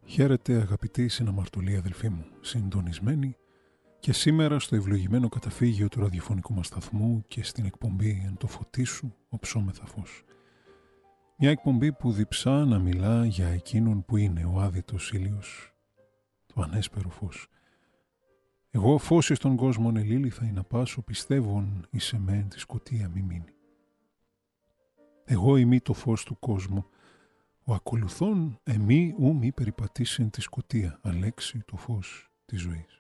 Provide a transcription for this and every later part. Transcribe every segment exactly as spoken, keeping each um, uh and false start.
Χαίρετε αγαπητοί συναμαρτωλοί αδελφοί μου, συντονισμένοι και σήμερα στο ευλογημένο καταφύγιο του ραδιοφωνικού μας σταθμού και στην εκπομπή «Εν το φωτί σου οψόμεθα φως». Μια εκπομπή που διψά να μιλά για εκείνον που είναι ο άδειτος ήλιος, το ανέσπερο φως. Εγώ φως εις τον κόσμον ελήληθα ή να πάσω, πιστεύων εις εμέν τη σκοτία μη μείνει. Εγώ ημί το φως του κόσμου, ο ακολουθών εμεί ου μη περιπατήσεν τη σκοτία, αλέξει το φως της ζωής.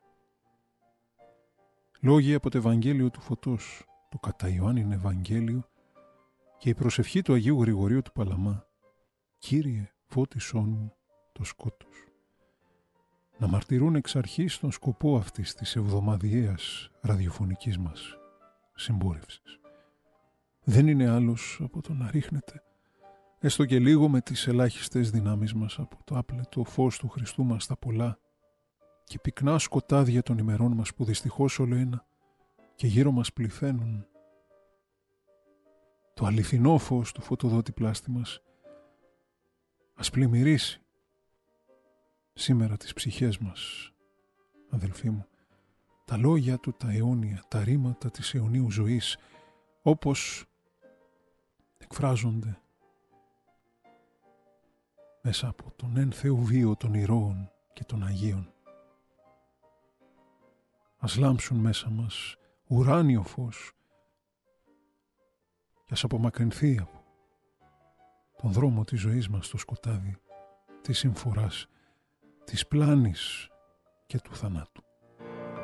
Λόγοι από το Ευαγγέλιο του Φωτός, το κατά Ιωάννην Ευαγγέλιο και η προσευχή του Αγίου Γρηγορίου του Παλαμά. Κύριε, φώτισόν μου το σκότος. Να μαρτυρούν εξ αρχής τον σκοπό αυτής της εβδομαδιαίας ραδιοφωνικής μας συμπόρευσης. Δεν είναι άλλος από το να ρίχνετε, έστω και λίγο με τις ελάχιστες δυνάμεις μας, από το άπλετο φως του Χριστού μας στα πολλά και πυκνά σκοτάδια των ημερών μας που δυστυχώς όλο ένα και γύρω μας πληθαίνουν. Το αληθινό φως του φωτοδότη πλάστη μας ας πλημμυρίσει σήμερα τις ψυχές μας, αδελφοί μου, τα λόγια του τα αιώνια, τα ρήματα της αιωνίου ζωής, όπως εκφράζονται μέσα από τον εν Θεό βίο των ηρώων και των Αγίων. Ας λάμψουν μέσα μας ουράνιο φως και ας απομακρυνθεί από τον δρόμο της ζωής μας στο σκοτάδι της συμφοράς, της πλάνης και του θανάτου.